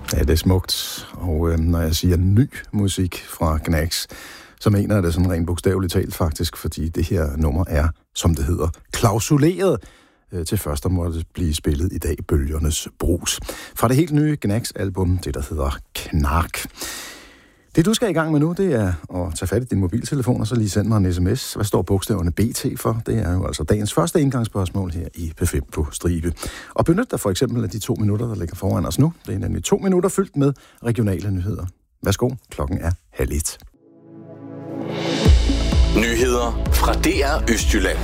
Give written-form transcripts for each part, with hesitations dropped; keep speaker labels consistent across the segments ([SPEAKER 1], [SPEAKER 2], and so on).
[SPEAKER 1] Ja, det er smukt. Og når jeg siger ny musik fra Gnags, så mener jeg det sådan rent bogstaveligt talt faktisk, fordi det her nummer er, som det hedder, klausuleret til først, der måtte blive spillet i dag, Bølgernes Brus. Fra det helt nye Gnags-album, det der hedder Knark. Det du skal i gang med nu, det er at tage fat i din mobiltelefon, og så lige sende mig en sms. Hvad står bogstaverne BT for? Det er jo altså dagens første indgangsspørgsmål her i P5 på stribe. Og benyt dig for eksempel af de 2 minutter, der ligger foran os nu. Det er nemlig 2 minutter fyldt med regionale nyheder. Værsgo, klokken er 12:30.
[SPEAKER 2] Nyheder fra DR Østjylland.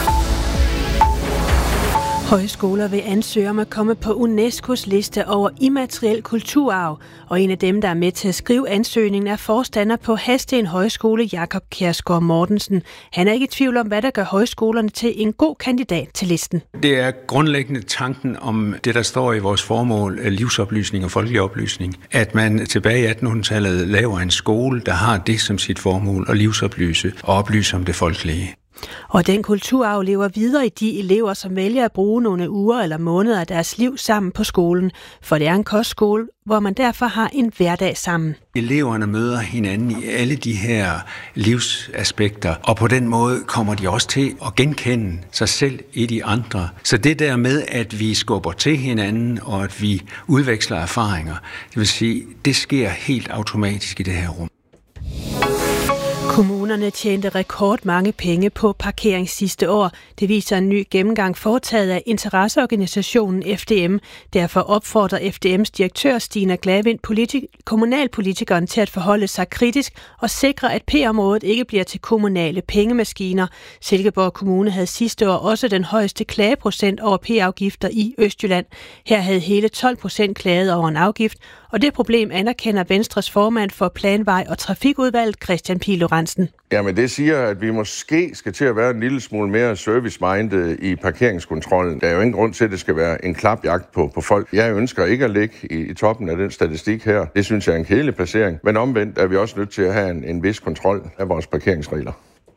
[SPEAKER 3] Højskoler vil ansøge om at komme på UNESCO's liste over immateriel kulturarv, og en af dem, der er med til at skrive ansøgningen, er forstander på Hadsten Højskole, Jakob Kjærsgaard Mortensen. Han er ikke i tvivl om, hvad der gør højskolerne til en god kandidat til listen.
[SPEAKER 4] Det er grundlæggende tanken om det, der står i vores formål, livsoplysning og folkelig oplysning, at man tilbage i 1800-tallet laver en skole, der har det som sit formål at livsoplyse og oplyse om det folkelige.
[SPEAKER 3] Og den kulturarv lever videre i de elever, som vælger at bruge nogle uger eller måneder af deres liv sammen på skolen. For det er en kostskole, hvor man derfor har en hverdag sammen.
[SPEAKER 4] Eleverne møder hinanden i alle de her livsaspekter, og på den måde kommer de også til at genkende sig selv i de andre. Så det der med, at vi skubber til hinanden, og at vi udveksler erfaringer, det vil sige, det sker helt automatisk i det her rum.
[SPEAKER 3] Kommunerne tjente rekordmange penge på parkering sidste år. Det viser en ny gennemgang foretaget af interesseorganisationen FDM. Derfor opfordrer FDM's direktør Stina Glavind kommunalpolitikeren til at forholde sig kritisk og sikre, at P-området ikke bliver til kommunale pengemaskiner. Silkeborg Kommune havde sidste år også den højeste klageprocent over P-afgifter i Østjylland. Her havde hele 12% klaget over en afgift, og det problem anerkender Venstres formand for Planvej- og Trafikudvalget, Christian Pihl Lorentzen.
[SPEAKER 5] Jamen det siger, at vi måske skal til at være en lille smule mere service-minded i parkeringskontrollen. Der er jo ingen grund til, at det skal være en klapjagt på folk. Jeg ønsker ikke at ligge i toppen af den statistik her. Det synes jeg er en kedelig placering. Men omvendt er vi også nødt til at have en vis kontrol af vores parkeringsregler.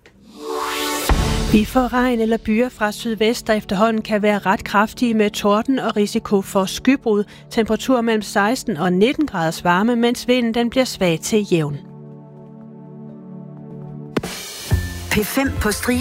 [SPEAKER 3] Vi får regn eller byer fra sydvest, der efterhånden kan være ret kraftige med torden og risiko for skybrud. Temperatur mellem 16 og 19 graders varme, mens vinden den bliver svag til jævn.
[SPEAKER 6] P5 på stribe.